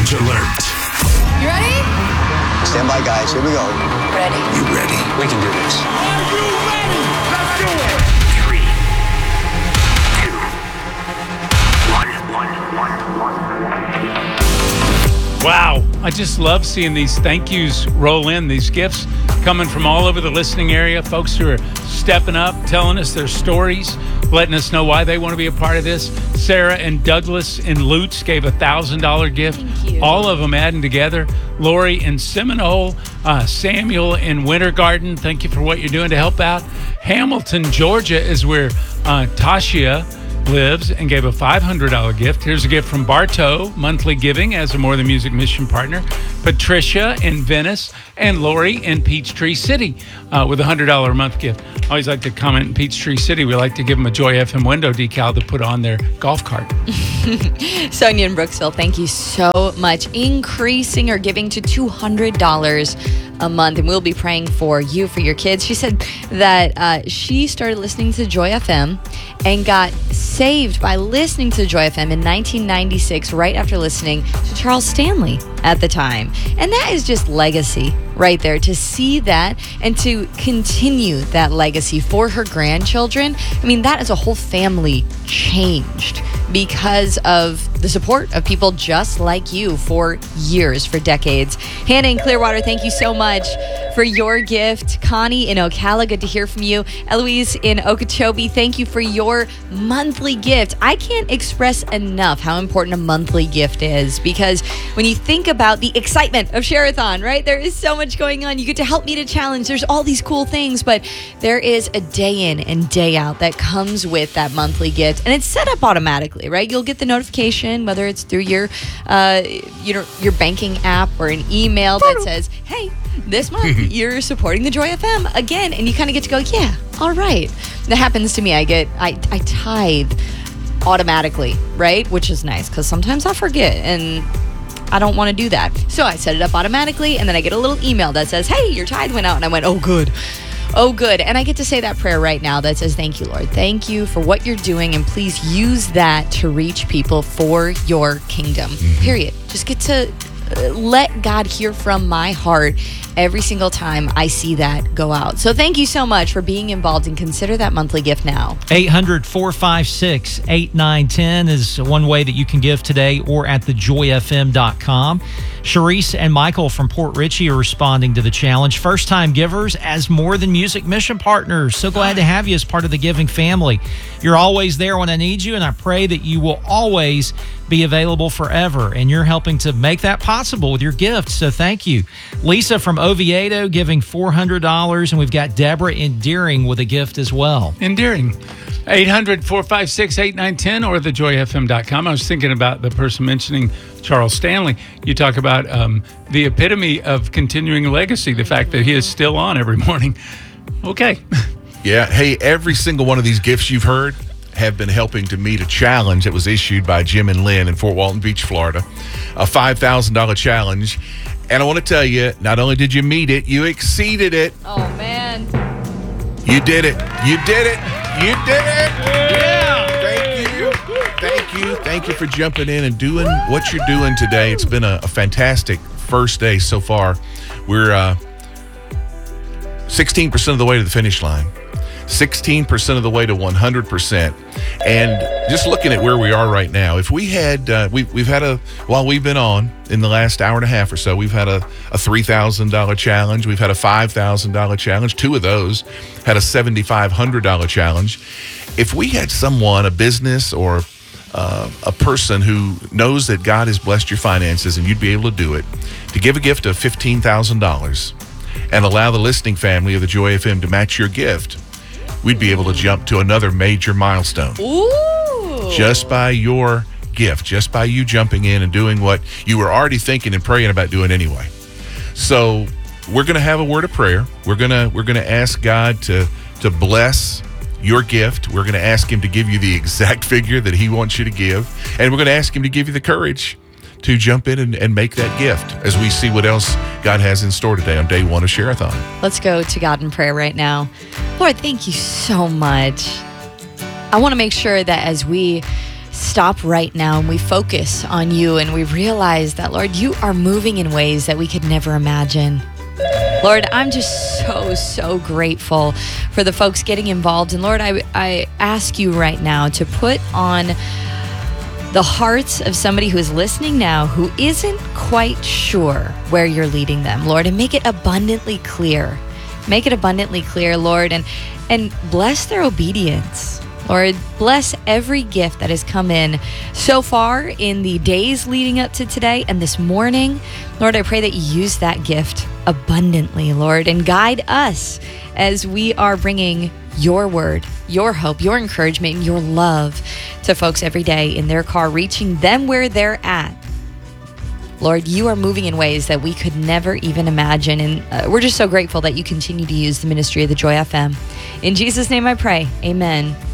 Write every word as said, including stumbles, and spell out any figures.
Challenge alert. You ready? Stand by, guys. Here we go. Ready. You ready? We can do this. Are you ready? Let's do it. Three, two, one, one, one, one. Wow. I just love seeing these thank yous roll in, these gifts coming from all over the listening area. Folks who are stepping up, telling us their stories, letting us know why they want to be a part of this. Sarah and Douglas in Lutz gave a one thousand dollars gift. Thank you. All of them adding together. Lori in Seminole, uh, Samuel in Winter Garden, thank you for what you're doing to help out. Hamilton, Georgia is where uh, Tasha lives and gave a five hundred dollars gift. Here's a gift from Bartow, monthly giving as a More Than Music mission partner. Patricia in Venice and Lori in Peachtree City uh, with a one hundred dollars a month gift. I always like to comment in Peachtree City. We like to give them a Joy F M window decal to put on their golf cart. Sonia in Brooksville, thank you so much. Increasing her giving to two hundred dollars a month, and we'll be praying for you, for your kids. She said that uh, she started listening to Joy F M and got saved by listening to Joy F M in nineteen ninety-six, right after listening to Charles Stanley at the time. And that is just legacy right there, to see that and to continue that legacy for her grandchildren. I mean, that is a whole family changed because of the support of people just like you for years, for decades. Hannah in Clearwater, thank you so much for your gift. Connie in Ocala, good to hear from you. Eloise in Okeechobee, thank you for your monthly gift. I can't express enough how important a monthly gift is, because when you think about the excitement of Share-a-thon, right? There is so much going on. You get to help me to challenge. There's all these cool things, but there is a day in and day out that comes with that monthly gift, and it's set up automatically, right? You'll get the notification, whether it's through your, uh, you know, your banking app or an email that says, "Hey, this month you're supporting the Joy F M again," and you kind of get to go, "Yeah, all right." That happens to me. I get, I, I tithe automatically, right? Which is nice because sometimes I forget and I don't want to do that. So I set it up automatically, and then I get a little email that says, "Hey, your tithe went out," and I went, "Oh, good." Oh, good. And I get to say that prayer right now that says, "Thank you, Lord. Thank you for what you're doing, and please use that to reach people for your kingdom." Mm-hmm. Period. Just get to uh, let God hear from my heart every single time I see that go out. So thank you so much for being involved, and consider that monthly gift now. eight hundred, four five six, eight nine one zero is one way that you can give today, or at the joy f m dot com. Sharice and Michael from Port Richey are responding to the challenge. First-time givers as More Than Music mission partners. So glad to have you as part of the giving family. You're always there when I need you, and I pray that you will always be available forever, and you're helping to make that possible with your gift, so thank you. Lisa from Oviedo giving four hundred dollars, and we've got Deborah in Deering with a gift as well. Endearing. eight hundred, four five six, eight nine one zero or the joy f m dot com. I was thinking about the person mentioning Charles Stanley. You talk about um, the epitome of continuing legacy, the fact that he is still on every morning. Okay. Yeah. Hey, every single one of these gifts you've heard have been helping to meet a challenge that was issued by Jim and Lynn in Fort Walton Beach, Florida, a five thousand dollars challenge. And I want to tell you, not only did you meet it, you exceeded it. Oh, man. You did it. You did it. You did it. Yeah. Thank you. Thank you. Thank you for jumping in and doing what you're doing today. It's been a, a fantastic first day so far. We're uh, sixteen percent of the way to the finish line. sixteen percent of the way to one hundred percent. And just looking at where we are right now, if we had, uh, we, we've had a, while we've been on in the last hour and a half or so, we've had a, a three thousand dollars challenge. We've had a five thousand dollars challenge. Two of those had a seven thousand five hundred dollars challenge. If we had someone, a business or uh, a person who knows that God has blessed your finances and you'd be able to do it, to give a gift of fifteen thousand dollars and allow the listening family of the Joy F M to match your gift, we'd be able to jump to another major milestone. Ooh. Just by your gift, just by you jumping in and doing what you were already thinking and praying about doing anyway. So we're going to have a word of prayer. We're going to we're going to ask God to to bless your gift. We're going to ask him to give you the exact figure that he wants you to give. And we're going to ask him to give you the courage to jump in and, and make that gift as we see what else God has in store today on day one of Share-a-thon. Let's go to God in prayer right now. Lord, thank you so much. I want to make sure that as we stop right now and we focus on you and we realize that, Lord, you are moving in ways that we could never imagine. Lord, I'm just so, so grateful for the folks getting involved. And Lord, I, I ask you right now to put on the hearts of somebody who is listening now who isn't quite sure where you're leading them, Lord, and make it abundantly clear. Make it abundantly clear, Lord, and, and bless their obedience. Lord, bless every gift that has come in so far in the days leading up to today and this morning. Lord, I pray that you use that gift abundantly, Lord, and guide us as we are bringing your word, your hope, your encouragement, and your love to folks every day in their car, reaching them where they're at. Lord, you are moving in ways that we could never even imagine. And uh, we're just so grateful that you continue to use the ministry of the Joy F M. In Jesus' name I pray. Amen.